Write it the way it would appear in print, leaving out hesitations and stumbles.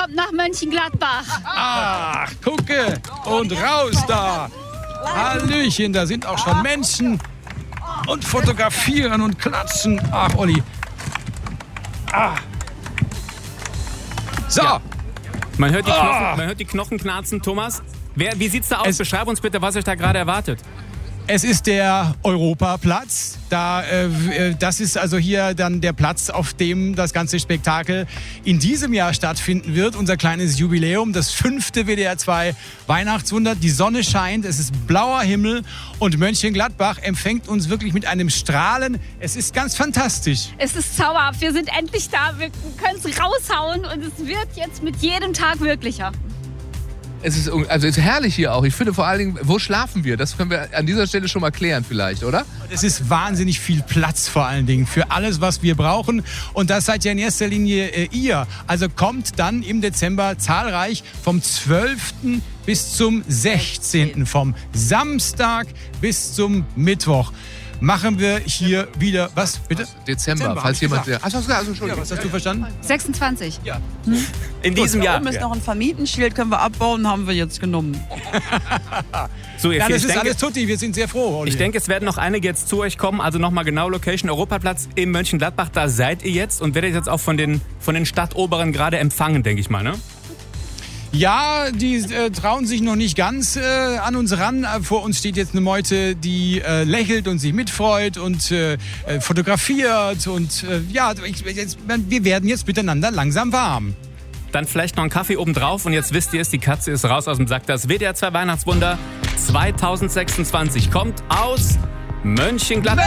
kommt nach Mönchengladbach. Ach, gucke und raus da. Hallöchen, da sind auch schon Menschen und fotografieren und klatschen. Ach, Olli. So. Ja. Man hört die Knochen knarzen, Thomas. Wie sieht's da aus? Beschreib uns bitte, was euch da gerade erwartet. Es ist der Europaplatz. Das ist also hier dann der Platz, auf dem das ganze Spektakel in diesem Jahr stattfinden wird. Unser kleines Jubiläum, das 5. WDR 2 Weihnachtswunder. Die Sonne scheint, es ist blauer Himmel und Mönchengladbach empfängt uns wirklich mit einem Strahlen. Es ist ganz fantastisch. Es ist zauberhaft. Wir sind endlich da. Wir können es raushauen und es wird jetzt mit jedem Tag wirklicher. Es ist herrlich hier auch. Ich finde vor allen Dingen, wo schlafen wir? Das können wir an dieser Stelle schon mal klären vielleicht, oder? Es ist wahnsinnig viel Platz vor allen Dingen für alles, was wir brauchen. Und das seid ja in erster Linie ihr. Also kommt dann im Dezember zahlreich vom 12. bis zum 16. Vom Samstag bis zum Mittwoch. Machen wir hier wieder, was bitte? Dezember falls jemand... Also, Entschuldigung. Ja, was hast du verstanden? 26. Ja. In diesem Jahr. Oben ist noch ein Vermietenschild, können wir abbauen, haben wir jetzt genommen. So, Ja, das ist alles tutti, wir sind sehr froh, Olli. Ich denke, es werden noch einige jetzt zu euch kommen. Also nochmal genau Location, Europaplatz in Mönchengladbach. Da seid ihr jetzt und werdet jetzt auch von den Stadtoberen gerade empfangen, denke ich mal, ne? Ja, die trauen sich noch nicht ganz an uns ran. Vor uns steht jetzt eine Meute, die lächelt und sich mitfreut und fotografiert. Und wir werden jetzt miteinander langsam warm. Dann vielleicht noch einen Kaffee obendrauf und jetzt wisst ihr es, die Katze ist raus aus dem Sack. Das WDR 2 Weihnachtswunder 2026 kommt aus Mönchengladbach.